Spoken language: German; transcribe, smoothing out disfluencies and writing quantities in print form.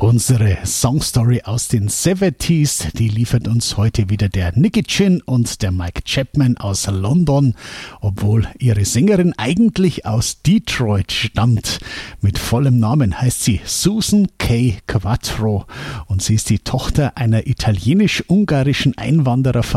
Unsere Songstory aus den 70s, die liefert uns heute wieder der Nicky Chinn und der Mike Chapman aus London, obwohl ihre Sängerin eigentlich aus Detroit stammt. Mit vollem Namen heißt sie Susan Kay Quatro und sie ist die Tochter einer italienisch-ungarischen Einwandererfamilie